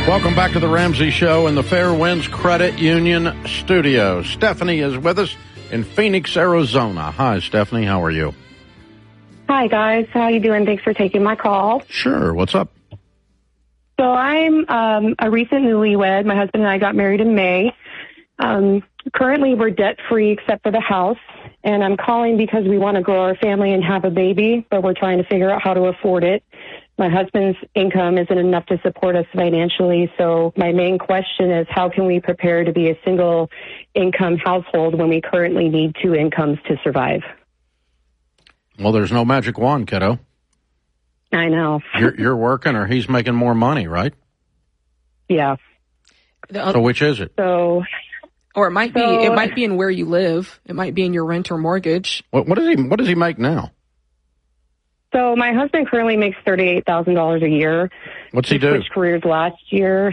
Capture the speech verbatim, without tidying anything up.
Welcome back to the Ramsey Show in the Fairwinds Credit Union studio. Stephanie is with us in Phoenix, Arizona. Hi, Stephanie. How are you? Hi, guys. How you doing? Thanks for taking my call. Sure. What's up? So I'm um, a recent newlywed. My husband and I got married in May. Um, currently, we're debt-free except for the house, and I'm calling because we want to grow our family and have a baby, but we're trying to figure out how to afford it. My husband's income isn't enough to support us financially, so my main question is how can we prepare to be a single-income household when we currently need two incomes to survive? Well, there's no magic wand, kiddo. I know. You're, you're working or he's making more money, right? Yeah. So which is it? So... Or it might be So, it might be in where you live. It might be in your rent or mortgage. What, what does he What does he make now? So my husband currently makes thirty-eight thousand dollars a year. What's he He do? switched careers last year.